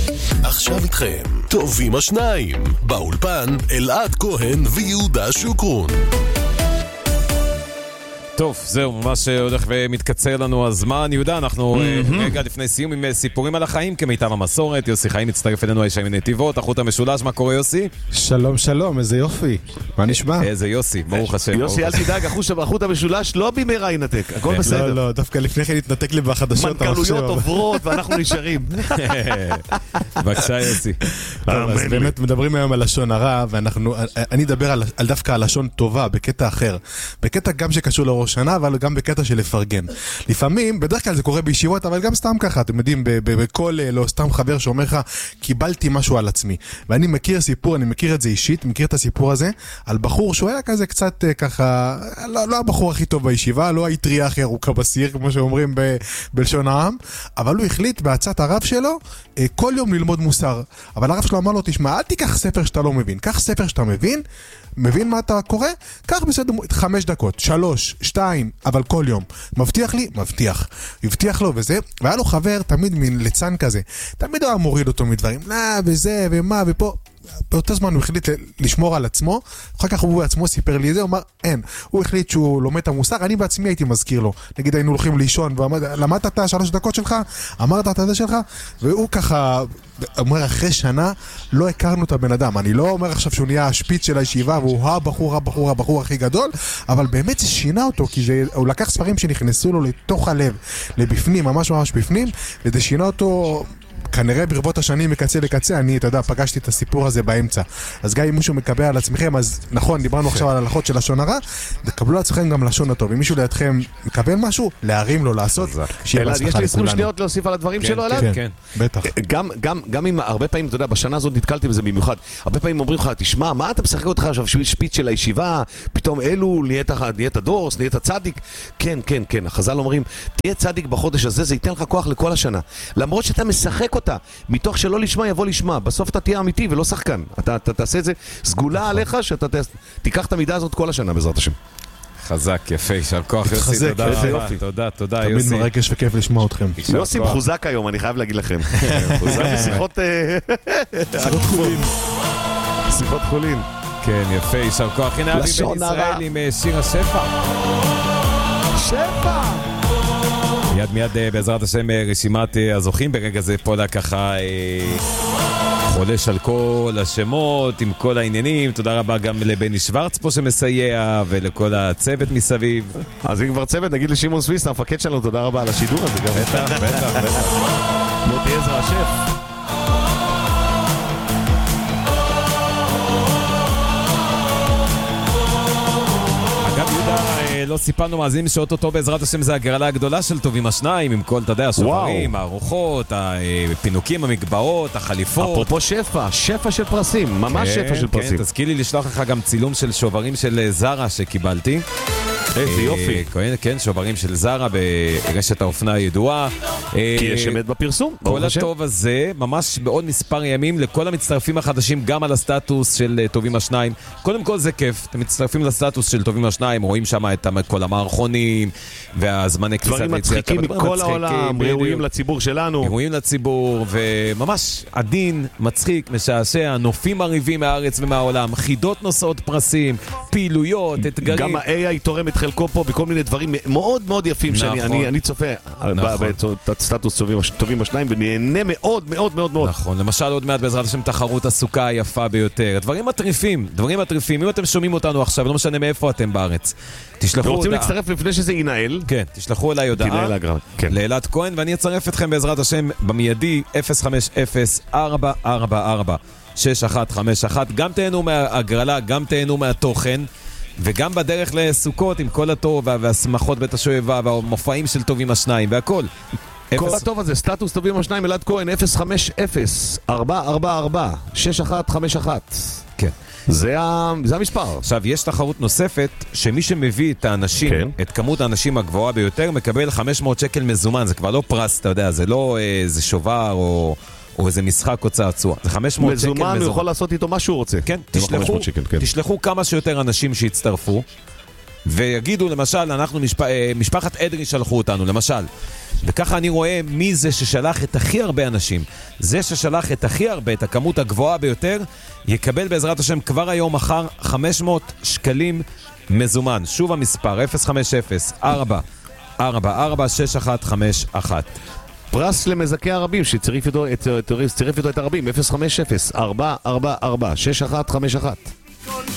עכשיו איתכם, טובים השניים, באולפן אלעד כהן ויהודה שוקרון. טוב, זהו, ממש הולך ומתקצר לנו הזמן. יהודה, אנחנו רגע לפני סיום עם סיפורים על החיים כמיטב המסורת. יוסי חיים מצטרף אלינו, הישר מנתיבות, החוט המשולש. מה קורה, יוסי? שלום, שלום, איזה יופי. מה נשמע? איזה יוסי, ברוך השם. יוסי, אל תדאג, החוט המשולש לא במהרה ינתק, הכל בסדר. לא, דווקא לפני כן התנתק לי בחדשות. מנכלויות עוברות ואנחנו נשארים. בבקשה, יוסי. טוב, אז באמת מדברים היום על לשון הרע, ואני אדבר דווקא על לשון טובה, בקטע אחר. בקטע גם שקשור לראש שנה, אבל גם בקטע של לפרגן. לפעמים, בדרך כלל זה קורה בישיבות, אבל גם סתם ככה, אתם יודעים, בכל, לא סתם חבר שאומר לך, קיבלתי משהו על עצמי. ואני מכיר סיפור, אני מכיר את זה אישית, מכיר את הסיפור הזה, על בחור שהוא היה כזה קצת ככה, לא הבחור הכי טוב בישיבה, לא היטריה הכי ארוכה בסיר, כמו שאומרים בלשון העם, אבל הוא החליט בעצת הרב שלו, כל יום ללמוד מוסר. אבל הרב שלו אמר לו, תשמע, אל תיקח ספר שאתה לא מבין, קח ספר שאתה מבין מה אתה קורא? קח בסדר 5 דקות, 3, 2, אבל כל יום. מבטיח לי? מבטיח. הבטיח לו וזה, והיה לו חבר תמיד מליצן כזה. תמיד הוא היה מוריד אותו מדברים, וזה ומה ופה. באותו זמן הוא החליט לשמור על עצמו, אחר כך הוא בעצמו סיפר לי את זה, הוא אמר, אין, הוא החליט שהוא לומד את המוסר, אני בעצמי הייתי מזכיר לו, נגיד היינו הולכים לישון, למדת את 3 דקות שלך, אמרת את זה שלך, והוא ככה, אומר, אחרי שנה לא הכרנו את הבן אדם, אני לא אומר עכשיו שהוא נהיה השפיץ של הישיבה, והוא הבחור הכי גדול, אבל באמת זה שינה אותו, כי הוא לקח ספרים שנכנסו לו לתוך הלב, לבפנים, ממש בפנים, וזה שינה אותו כנראה ברבות השנים מקצה לקצה. אני, אתה יודע, פגשתי את הסיפור הזה באמצע. אז גם אם מישהו מקבל על עצמכם, אז נכון, דיברנו עכשיו על הלכות של לשון הרע, תקבלו על עצמכם גם לשון הטוב. אם מישהו לידכם מקבל משהו, להרים לו לעשות. יש לי 20 שניות להוסיף על הדברים שלו, אלעד? כן, בטח. גם אם הרבה פעמים, אתה יודע, בשנה הזאת נתקלתי בזה במיוחד, הרבה פעמים אומרים לך, תשמע, מה אתה משחק אותך עכשיו שפיץ של הישיבה, פתאום אלו, נהיית דורס, נהיית צדיק. כן, החז"ל אומרים, תהיה צדיק בחודש הזה, זה ייתן לך כוח לכל השנה. למרות שאתה משחק אותה, מתוך שלא לשמה יבוא לשמה, בסוף אתה תהיה אמיתי ולא שחקן. אתה תעשה את זה, סגולה עליך שאתה תיקח את המידה הזאת כל השנה בעזרת השם. חזק, יפה, יישר כוח יוסי, תודה רבה. תודה יוסי. תמיד מרגש וכיף לשמוע אתכם. יוסי מחוזק היום, אני חייב להגיד לכם. מחוזק בשיחות חולין. שיחות חולין. כן, יפה, יישר כוח. הנה אבי בן ישראל עם שיר השפע. שפע! מיד בעזרת השם רשימת הזוכים. ברגע זה פולה ככה חולש על כל השמות עם כל העניינים. תודה רבה גם לבני שוורץ פה שמסייע ולכל הצוות מסביב. אז אם כבר צוות, נגיד לשימון סוויסט המפקד שלנו תודה רבה על השידור הזה גם. בטח מוטי עזרא השף. לא סיפרנו מאזינים שאוטוטו בעזרת השם זה הגרלה הגדולה של טובים השניים, עם כל, אתה יודע, השוברים, הארוחות, הפינוקים, המקבעות, החליפות. אפרופו שפע של פרסים, ממש שפע של פרסים. כן, תזכיר לי לשלוח לך גם צילום של שוברים של זרה שקיבלתי. איזה יופי. כן, שוברים של זרה ברשת האופנה הידועה. כי יש אמת בפרסום. כל הטוב הזה, ממש בעוד מספר ימים, לכל המצטרפים החדשים, גם על הסטטוס של טובים השניים. קודם כל זה כיף, אתם מצטרפים לסטטוס של טובים השניים, רואים שם את כל המערכונים, והזמני כניסה. דברים מצחיקים מכל העולם, ראויים לציבור שלנו. ראויים לציבור, וממש עדין, מצחיק, משעשע, נופים מריבים מהארץ ומהעולם, חידות נושאות פרסים, פעילויות, אתגרים. גם ה-AI תורם את חלקו פה בכל מיני דברים מאוד מאוד יפים שאני צופה בסטטוס טובים השניים ונהנה מאוד מאוד מאוד מאוד. נכון, למשל עוד מעט בעזרת השם תחרות הסוכה היפה ביותר. דברים מטריפים. אם אתם שומעים אותנו עכשיו, לא משנה מאיפה אתם בארץ, תשלחו ורוצים להצטרף לפני שזה ינהל. כן, תשלחו אליי הודעה לאלעד כהן ואני אצרף אתכם בעזרת השם במיידי 050-444-6151. גם תהנו מהגרלה, גם תהנו מהתוכן, וגם בדרך לסוכות עם כל הטוב והשמחות בית השואבה והמופעים של טובים השניים והכל. כל הטוב הזה, סטטוס טובים השניים, אלעד כהן 050-444-6151. כן. זה המספר. עכשיו, יש תחרות נוספת, שמי שמביא את האנשים, כן. את כמות האנשים הגבוהה ביותר, מקבל 500 שקל מזומן. זה כבר לא פרס, אתה יודע, זה לא איזה שובר או איזה משחק או צעצוע. זה 500 שקל מזומן. הוא יכול לעשות איתו מה שהוא רוצה. כן, תשלחו כמה שיותר אנשים שיצטרפו, ויגידו למשל, אנחנו משפחת אדרי שלחו אותנו, למשל, וככה אני רואה מי זה ששלח את הכי הרבה אנשים. זה ששלח את הכי הרבה, את הכמות הגבוהה ביותר, יקבל בעזרת השם כבר היום מחר 500 שקלים מזומן. שוב המספר, 050-444-6151. פרס למזכי הרבים, שצירף איתו את הרבים, 050-444-6151.